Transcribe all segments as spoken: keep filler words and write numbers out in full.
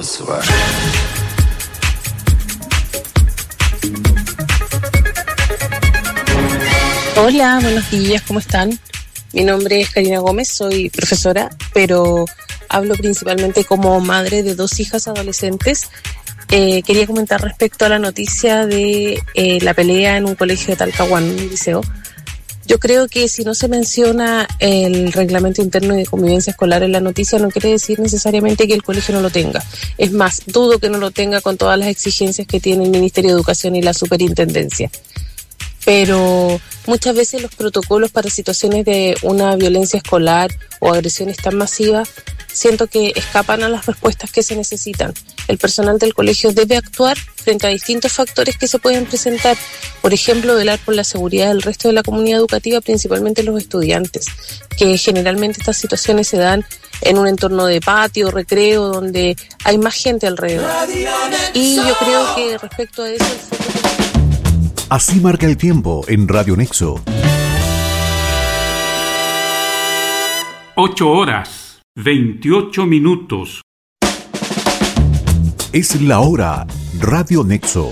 fazlası var. Hola, buenos días, ¿cómo están? Mi nombre es Karina Gómez, soy profesora, pero hablo principalmente como madre de dos hijas adolescentes. Eh, quería comentar respecto a la noticia de eh, la pelea en un colegio de Talcahuán, un liceo. Yo creo que si no se menciona el reglamento interno de convivencia escolar en la noticia, no quiere decir necesariamente que el colegio no lo tenga. Es más, dudo que no lo tenga con todas las exigencias que tiene el Ministerio de Educación y la Superintendencia. Pero muchas veces los protocolos para situaciones de una violencia escolar o agresiones tan masivas, siento que escapan a las respuestas que se necesitan. El personal del colegio debe actuar frente a distintos factores que se pueden presentar. Por ejemplo, velar por la seguridad del resto de la comunidad educativa, principalmente los estudiantes, que generalmente estas situaciones se dan en un entorno de patio, recreo, donde hay más gente alrededor. Y yo creo que respecto a eso... Así marca el tiempo en Radio Nexo. Ocho horas, veintiocho minutos. Es la hora. Radio Nexo.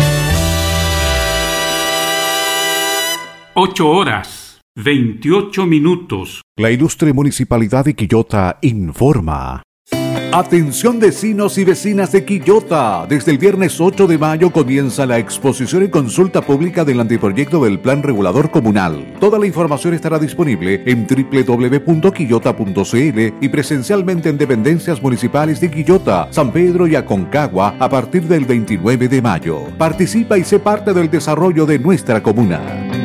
Ocho horas, veintiocho minutos. La ilustre Municipalidad de Quillota informa. Atención vecinos y vecinas de Quillota. Desde el viernes ocho de mayo comienza la exposición y consulta pública del anteproyecto del Plan Regulador Comunal. Toda la información estará disponible en doble u doble u doble u punto quillota punto c l y presencialmente en dependencias municipales de Quillota, San Pedro y Aconcagua a partir del veintinueve de mayo. Participa y sé parte del desarrollo de nuestra comuna.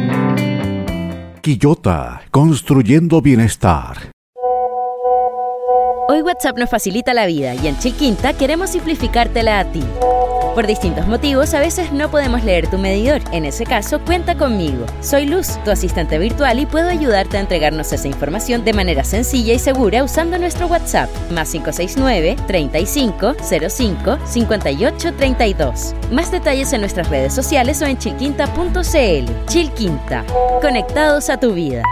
Quillota, construyendo bienestar. Hoy WhatsApp nos facilita la vida y en Chilquinta queremos simplificártela a ti. Por distintos motivos, a veces no podemos leer tu medidor. En ese caso, cuenta conmigo. Soy Luz, tu asistente virtual, y puedo ayudarte a entregarnos esa información de manera sencilla y segura usando nuestro WhatsApp, más cinco seis nueve, treinta y cinco, cero cinco, cincuenta y ocho, treinta y dos. Más detalles en nuestras redes sociales o en chilquinta punto c l. Chilquinta, conectados a tu vida.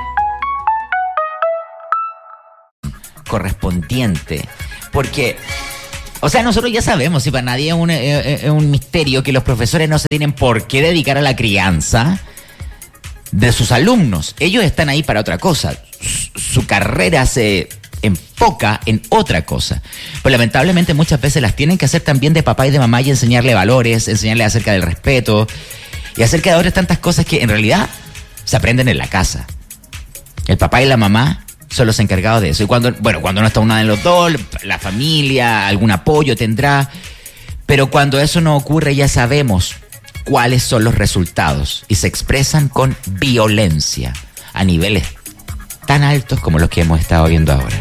Correspondiente, porque, o sea, nosotros ya sabemos, y para nadie es un, es un misterio, que los profesores no se tienen por qué dedicar a la crianza de sus alumnos. Ellos están ahí para otra cosa. Su, su carrera se enfoca en otra cosa, pero lamentablemente muchas veces las tienen que hacer también de papá y de mamá y enseñarle valores, enseñarle acerca del respeto y acerca de otras tantas cosas que en realidad se aprenden en la casa. El papá y la mamá son los encargados de eso. Y cuando, bueno, cuando no está una de los dos, la familia, algún apoyo tendrá. Pero cuando eso no ocurre, ya sabemos cuáles son los resultados. Y se expresan con violencia a niveles tan altos como los que hemos estado viendo ahora.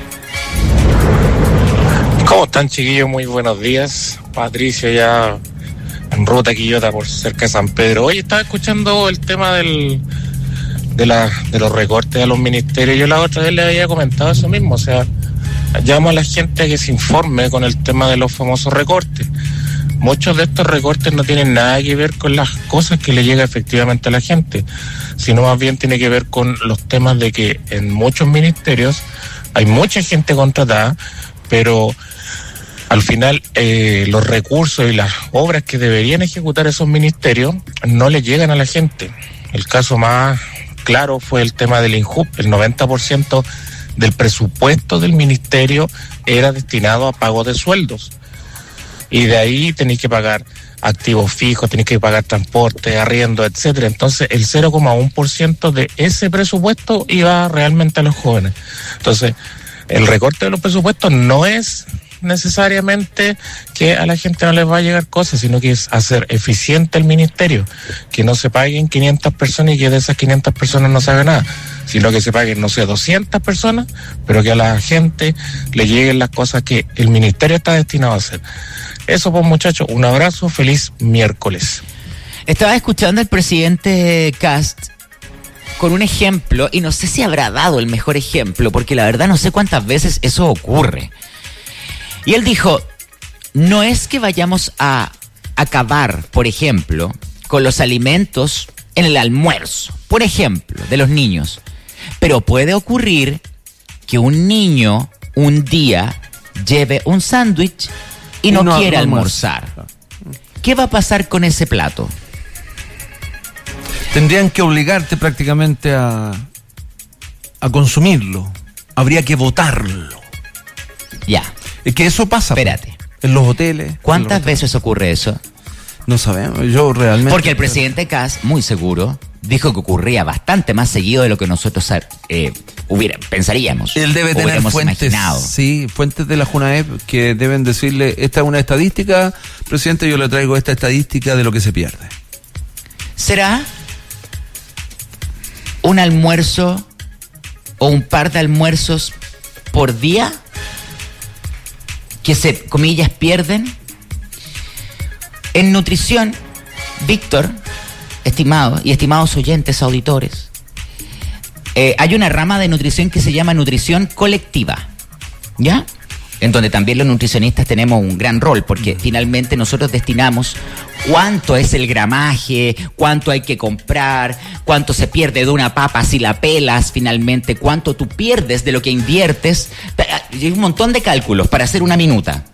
¿Cómo están, chiquillos? Muy buenos días. Patricio, ya en ruta Quillota por cerca de San Pedro. Hoy estaba escuchando el tema del... De, la, de los recortes a los ministerios. Yo la otra vez le había comentado eso mismo, o sea, llamo a la gente a que se informe con el tema de los famosos recortes. Muchos de estos recortes no tienen nada que ver con las cosas que le llega efectivamente a la gente, sino más bien tiene que ver con los temas de que en muchos ministerios hay mucha gente contratada, pero al final eh, los recursos y las obras que deberían ejecutar esos ministerios no le llegan a la gente. El caso más claro fue el tema del INJUP. El noventa por ciento del presupuesto del ministerio era destinado a pago de sueldos. Y de ahí tenéis que pagar activos fijos, tenéis que pagar transporte, arriendo, etcétera. Entonces el cero coma uno por ciento de ese presupuesto iba realmente a los jóvenes. Entonces el recorte de los presupuestos no es necesariamente que a la gente no les va a llegar cosas, sino que es hacer eficiente el ministerio, que no se paguen quinientas personas y que de esas quinientas personas no se haga nada, sino que se paguen, no sé, doscientas personas, pero que a la gente le lleguen las cosas que el ministerio está destinado a hacer. Eso pues, muchachos, un abrazo, feliz miércoles. Estaba escuchando al presidente Kast con un ejemplo, y no sé si habrá dado el mejor ejemplo, porque la verdad no sé cuántas veces eso ocurre. Y él dijo, no es que vayamos a acabar, por ejemplo, con los alimentos en el almuerzo, por ejemplo, de los niños. Pero puede ocurrir que un niño un día lleve un sándwich y, y no, no quiere no almorzar. Claro. ¿Qué va a pasar con ese plato? Tendrían que obligarte prácticamente a, a consumirlo. Habría que votarlo. Ya. Es que eso pasa. Espérate. En los hoteles. ¿Cuántas los veces ocurre eso? No sabemos. Yo realmente. Porque el presidente Kast, muy seguro, dijo que ocurría bastante más seguido de lo que nosotros eh, hubiera, pensaríamos. Él debe tener fuentes, imaginado. Sí, fuentes de la JUNAEP que deben decirle, esta es una estadística, presidente, yo le traigo esta estadística de lo que se pierde. ¿Será un almuerzo o un par de almuerzos por día que se, comillas, pierden? En nutrición, Víctor, estimado y estimados oyentes, auditores, eh, hay una rama de nutrición que se llama nutrición colectiva, ¿ya? En donde también los nutricionistas tenemos un gran rol, porque finalmente nosotros destinamos cuánto es el gramaje, cuánto hay que comprar, cuánto se pierde de una papa si la pelas finalmente, cuánto tú pierdes de lo que inviertes. Hay un montón de cálculos para hacer una minuta.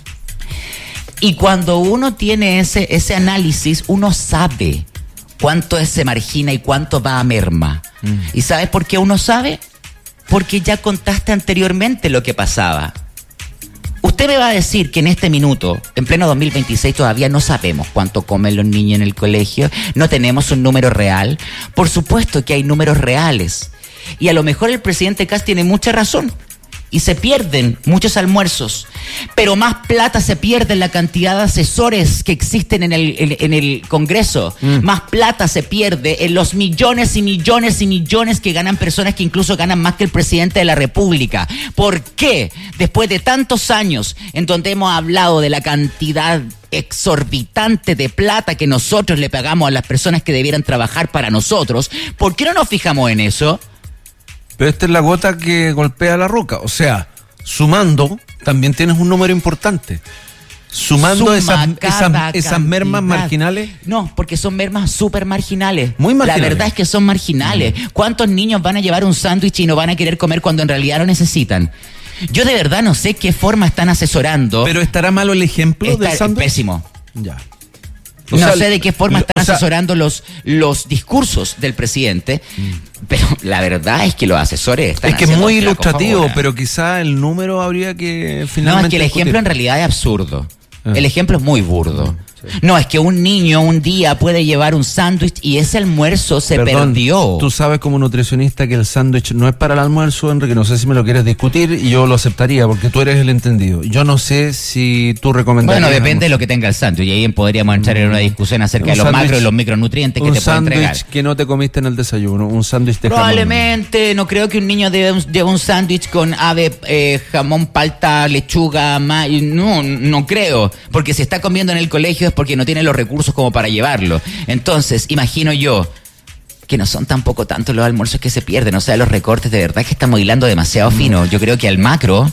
Y cuando uno tiene ese, ese análisis, uno sabe cuánto se margina y cuánto va a merma. Mm. ¿Y sabes por qué uno sabe? Porque ya contaste anteriormente lo que pasaba. Usted me va a decir que en este minuto, en pleno dos mil veintiséis, todavía no sabemos cuánto comen los niños en el colegio, no tenemos un número real. Por supuesto que hay números reales. Y a lo mejor el presidente Kast tiene mucha razón. Y se pierden muchos almuerzos, pero más plata se pierde en la cantidad de asesores que existen en el, en, en el Congreso. Mm. Más plata se pierde en los millones y millones y millones que ganan personas que incluso ganan más que el presidente de la República. ¿Por qué? Después de tantos años en donde hemos hablado de la cantidad exorbitante de plata que nosotros le pagamos a las personas que debieran trabajar para nosotros, ¿por qué no nos fijamos en eso? Pero esta es la gota que golpea la roca. O sea, sumando, también tienes un número importante. Sumando Suma esas, esas, esas mermas marginales. No, porque son mermas súper marginales. Muy marginales. La verdad es que son marginales. Mm. ¿Cuántos niños van a llevar un sándwich y no van a querer comer cuando en realidad lo necesitan? Yo de verdad no sé qué forma están asesorando. ¿Pero estará malo el ejemplo Está, del sándwich? Pésimo. Ya. O no sea, sé de qué forma están o sea, asesorando los, los discursos del presidente, mm. pero la verdad es que los asesores están es que es muy ilustrativo, favor, pero quizá el número habría que finalmente... No, es que el discutir. ejemplo en realidad es absurdo. Ah. El ejemplo es muy burdo. Sí. No, es que un niño un día puede llevar un sándwich y ese almuerzo se Perdón, perdió. Tú sabes como nutricionista que el sándwich no es para el almuerzo, Enrique, no sé si me lo quieres discutir y yo lo aceptaría porque tú eres el entendido. Yo no sé si tú recomendarías... Bueno, depende de lo que tenga el sándwich y ahí podríamos entrar en una discusión acerca de los macros y los micronutrientes que te pueden entregar. Un sándwich que no te comiste en el desayuno, un sándwich de Probablemente, jamón. No creo que un niño lleve un, lleve un sándwich con ave, eh, jamón, palta, lechuga, ma... no, no creo, porque si está comiendo en el colegio es porque no tiene los recursos como para llevarlo. Entonces, imagino yo que no son tampoco tantos los almuerzos que se pierden, o sea, los recortes de verdad que estamos hilando demasiado fino. Yo creo que al macro,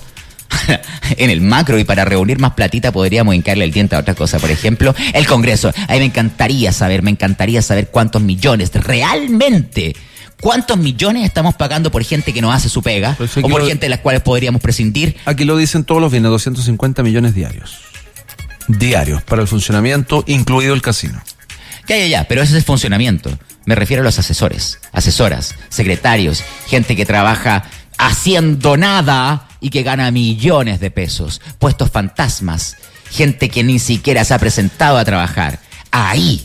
en el macro y para reunir más platita podríamos hincarle el diente a otra cosa. Por ejemplo, el Congreso. A mí me encantaría saber, me encantaría saber cuántos millones realmente... ¿Cuántos millones estamos pagando por gente que no hace su pega? Pues o por lo, gente de las cuales podríamos prescindir? Aquí lo dicen todos los viernes, doscientos cincuenta millones diarios. Diarios para el funcionamiento, incluido el casino. Ya, ya, ya, pero ese es el funcionamiento. Me refiero a los asesores, asesoras, secretarios, gente que trabaja haciendo nada y que gana millones de pesos. Puestos fantasmas, gente que ni siquiera se ha presentado a trabajar. Ahí,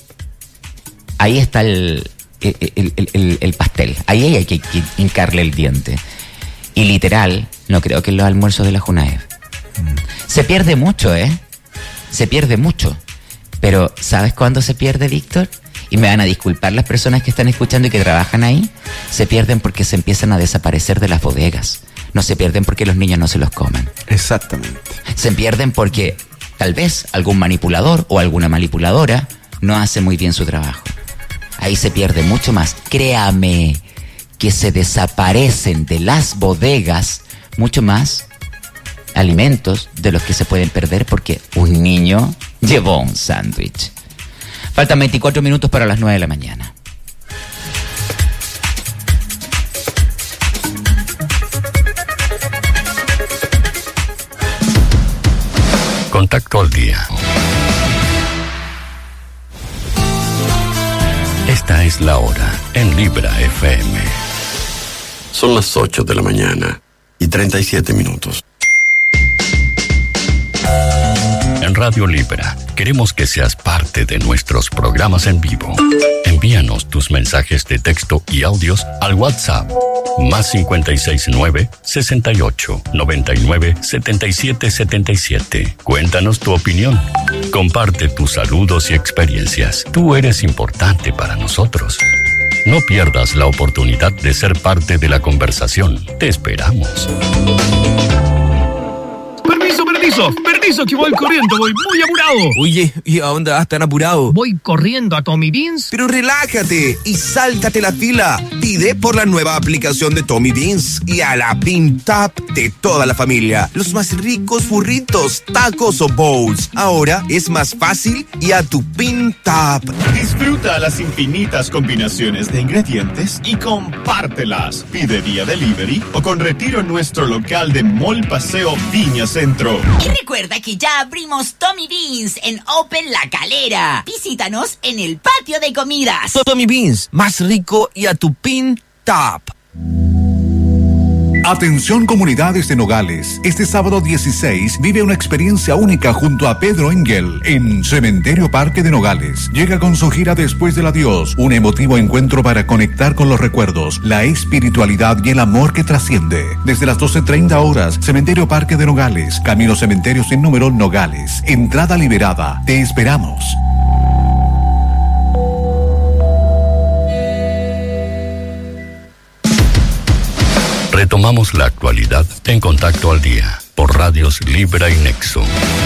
ahí está el, el, el, el, el pastel. Ahí hay que hincarle el diente. Y literal, no creo que en los almuerzos de la JUNAEP. Mm. Se pierde mucho, ¿eh? Se pierde mucho. Pero ¿sabes cuándo se pierde, Víctor? Y me van a disculpar las personas que están escuchando y que trabajan ahí. Se pierden porque se empiezan a desaparecer de las bodegas. No se pierden porque los niños no se los coman. Exactamente. Se pierden porque tal vez algún manipulador o alguna manipuladora no hace muy bien su trabajo. Ahí se pierde mucho más. Créame que se desaparecen de las bodegas mucho más alimentos de los que se pueden perder porque un niño llevó un sándwich. Faltan veinticuatro minutos para las nueve de la mañana. Contacto al Día. Esta es la hora en Libra F M. Son las ocho de la mañana y treinta y siete minutos. En Radio Libra queremos que seas parte de nuestros programas en vivo. Envíanos tus mensajes de texto y audios al WhatsApp más cincuenta y seis nueve, sesenta y ocho, noventa y nueve, setenta y siete setenta y siete. Cuéntanos tu opinión. Comparte tus saludos y experiencias. Tú eres importante para nosotros. No pierdas la oportunidad de ser parte de la conversación. Te esperamos. Permiso, permiso, permiso que voy corriendo, voy muy apurado. Oye, ¿y a dónde vas tan apurado? Voy corriendo a Tommy Beans. Pero relájate y sáltate la fila. Pide por la nueva aplicación de Tommy Beans y a la Bean Tap de toda la familia. Los más ricos burritos, tacos o bowls. Ahora es más fácil y a tu Bean Tap. Disfruta las infinitas combinaciones de ingredientes y compártelas. Pide vía delivery o con retiro en nuestro local de Mall Paseo Viña Centro. Y recuerda que ya abrimos Tommy Beans en Open La Calera. Visítanos en el patio de comidas. Tommy Beans, más rico y a tu Pin Tap. Atención comunidades de Nogales, este sábado dieciséis vive una experiencia única junto a Pedro Engel en Cementerio Parque de Nogales. Llega con su gira Después del Adiós, un emotivo encuentro para conectar con los recuerdos, la espiritualidad y el amor que trasciende. Desde las doce treinta horas, Cementerio Parque de Nogales, Camino Cementerio sin número Nogales. Entrada liberada, te esperamos. Retomamos la actualidad en Contacto al Día por Radios Libra y Nexo.